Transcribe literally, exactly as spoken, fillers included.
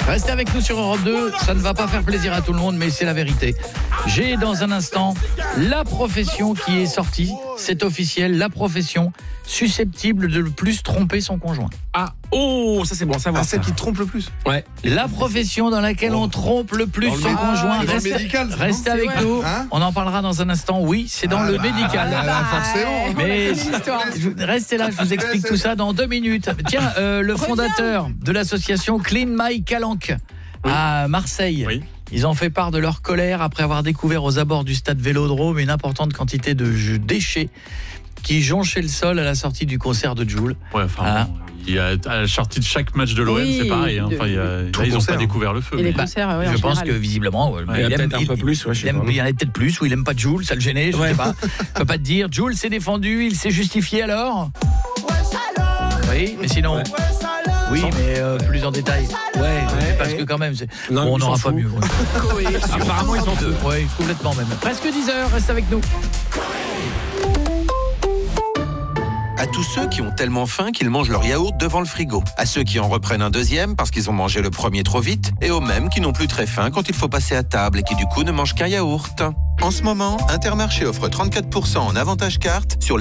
Restez avec nous sur Europe deux, ça ne va pas faire plaisir à tout le monde, mais c'est la vérité. J'ai dans un instant la profession qui est sortie, c'est officiel, la profession susceptible de le plus tromper son conjoint. Ah, oh, ça c'est bon à savoir. Ah, celle qui trompe le plus. Ouais. La profession dans laquelle on trompe le plus Dans le son mé- conjoint. Ah, dans le Restez, médical, restez non, avec c'est nous, vrai. Hein on en parlera dans un instant. Oui, c'est dans Ah le bah, médical. ah là, forcément. Mais je- restez là, je vous explique tout ça dans deux minutes. Tiens, euh, le fondateur de l'association Clean My Calanque à Marseille. Oui. Ils ont fait part de leur colère après avoir découvert aux abords du stade Vélodrome une importante quantité de jeux- déchets qui jonchaient le sol à la sortie du concert de Jul. Ouais, enfin, Ah. bon, il y a à la sortie de chaque match de l'O M, Oui, c'est pareil. Hein. de- Enfin, il y a, Tout là, ils n'ont concert. pas découvert le feu. Et les mais- concerts, ouais, en je pense général. que visiblement euh, il y a peut-être un peu plus, ouais, je il, sais aime, pas, il y en a peut-être plus ou il aime pas Jul, ça le gênait, je Ouais. sais pas. Je peux pas te dire. Jul s'est défendu, il s'est justifié alors. Oui, mais sinon. Oui, mais euh, plus en détail. Ouais, parce que quand même, c'est... Non, bon, on ils n'aura s'en pas foutent. mieux. ouais. Apparemment, ils sont deux. Ouais, complètement même. Presque dix heures, reste avec nous. À tous ceux qui ont tellement faim qu'ils mangent leur yaourt devant le frigo. À ceux qui en reprennent un deuxième parce qu'ils ont mangé le premier trop vite. Et aux mêmes qui n'ont plus très faim quand il faut passer à table et qui du coup ne mangent qu'un yaourt. En ce moment, Intermarché offre trente-quatre pour cent en avantage carte sur